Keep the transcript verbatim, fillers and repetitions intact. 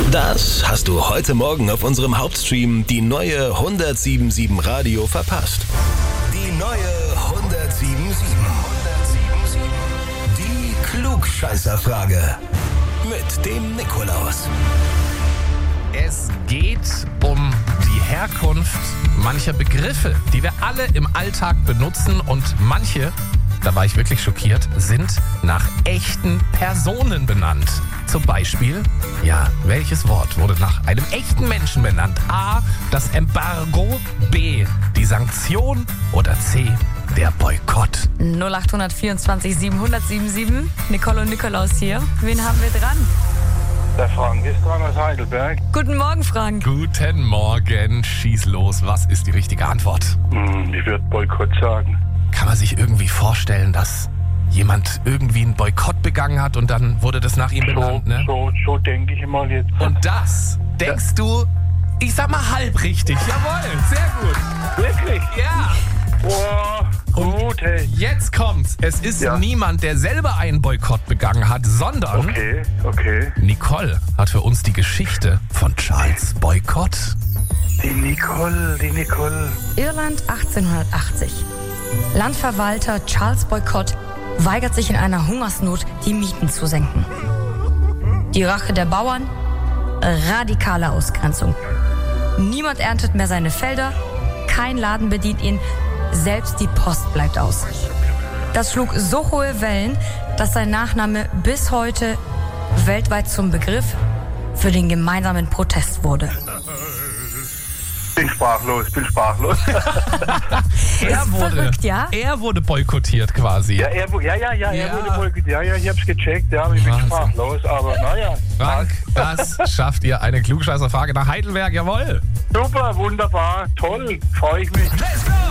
Das hast du heute Morgen auf unserem Hauptstream, die neue hundertsieben Komma sieben Radio, verpasst. Die neue hundertsieben Komma sieben. Die Klugscheißerfrage mit dem Nikolaus. Es geht um die Herkunft mancher Begriffe, die wir alle im Alltag benutzen, und manche, da war ich wirklich schockiert, sind nach echten Personen benannt. Zum Beispiel, ja, welches Wort wurde nach einem echten Menschen benannt? A, das Embargo, B, die Sanktion oder C, der Boykott? null acht vierundzwanzig siebenhundertsiebenundsieben. Nicole und Nikolaus hier. Wen haben wir dran? Der Frank ist dran aus Heidelberg. Guten Morgen, Frank. Guten Morgen, schieß los. Was ist die richtige Antwort? Hm, ich würde Boykott sagen. Kann man sich irgendwie vorstellen, dass jemand irgendwie einen Boykott begangen hat und dann wurde das nach ihm So, benannt, ne? so, so denke ich mal jetzt. Und das denkst du, ich sag mal halb richtig. Jawohl, sehr gut. Wirklich? Ja. Boah, gut, hey. Jetzt kommt's. Es ist Ja. niemand, der selber einen Boykott begangen hat, sondern Okay, okay. Nicole hat für uns die Geschichte von Charles Boykott. Die Nicole, die Nicole. Irland achtzehnhundertachtzig. Landverwalter Charles Boykott weigert sich in einer Hungersnot, die Mieten zu senken. Die Rache der Bauern? Radikale Ausgrenzung. Niemand erntet mehr seine Felder, kein Laden bedient ihn, selbst die Post bleibt aus. Das schlug so hohe Wellen, dass sein Nachname bis heute weltweit zum Begriff für den gemeinsamen Protest wurde. Bin sprachlos, bin sprachlos. Er wurde, verrückt, ja? er wurde boykottiert quasi. ja, er, wu- ja, ja, ja, Ja. er wurde boykottiert. Ja, ja, ich hab's gecheckt, ja, ich bin Wahnsinn. sprachlos, aber naja. Frank, das schafft ihr eine Klugscheißerfrage nach Heidelberg, jawohl. Super, wunderbar, toll, freue ich mich.